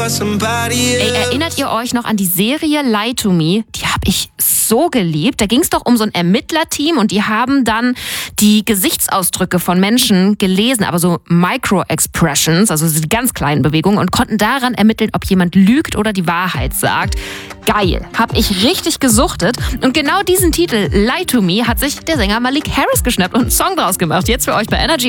Ey, erinnert ihr euch noch an die Serie Lie to Me? Die habe ich so geliebt. Da ging es doch um so ein Ermittlerteam und die haben dann die Gesichtsausdrücke von Menschen gelesen, aber so Micro-Expressions, also die ganz kleinen Bewegungen, und konnten daran ermitteln, ob jemand lügt oder die Wahrheit sagt. Geil, hab ich richtig gesuchtet. Und genau diesen Titel, Lie to Me, hat sich der Sänger Malik Harris geschnappt und einen Song draus gemacht. Jetzt für euch bei Energy.